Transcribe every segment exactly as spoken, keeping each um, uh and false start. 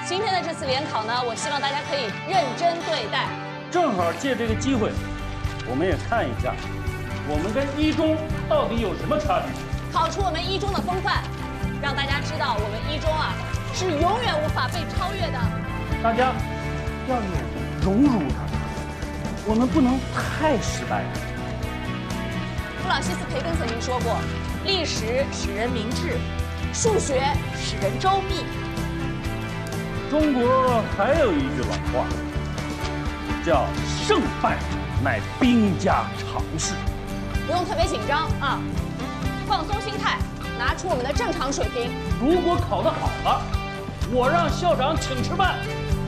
今天的这次联考呢，我希望大家可以认真对待。 正好借这个机会，我们也看一下，我们跟一中到底有什么差距。 考出我们一中的风范，让大家知道我们一中啊是永远无法被超越的。 大家要有荣辱的，我们不能太失败了。 弗朗西斯·培根曾经说过：“历史使人明智，数学使人周密。” 中国还有一句老话，叫“胜败乃兵家常事”。 不用特别紧张啊，放松心态，拿出我们的正常水平。 如果考得好了，我让校长请吃饭。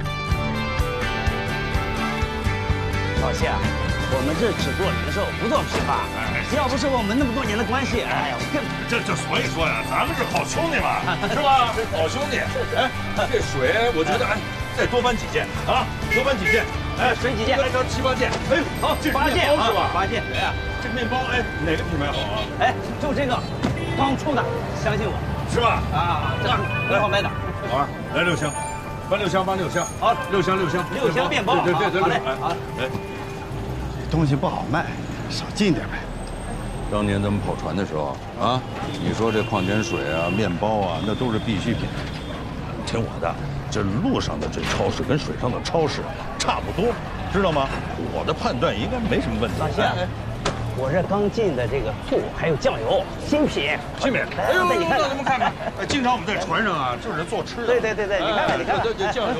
老谢，我们这只做零售，不做批发。要不是我们那么多年的关系，哎呀，我更这这所以说呀，咱们是好兄弟嘛，是吧？好兄弟。哎，这水我觉得哎，再多搬几件啊，多搬几件。哎， 水几件？ 来条七八件。哎，好，这八件是吧？ 八件。 哎呀，这面包哎，哪个品牌好啊？ 哎，就这个，刚出的，相信我。 是吧？ 啊，这很好卖的。 好啊，来六箱，搬六箱，搬六箱。 好， 六箱六箱。 六箱面包。 对对对对， 好嘞，好。 来。 东西不好卖，少进点呗。 当年咱们跑船的时候啊，你说这矿泉水啊、面包啊，那都是必需品。听我的，这路上的这超市跟水上的超市差不多，知道吗？我的判断应该没什么问题。 老谢，我这刚进的这个醋还有酱油，新品。 新品。哎呦，那咱们看看，经常我们在船上啊，就是做吃的。 对对对对，你看看，你看看， 对对，酱油。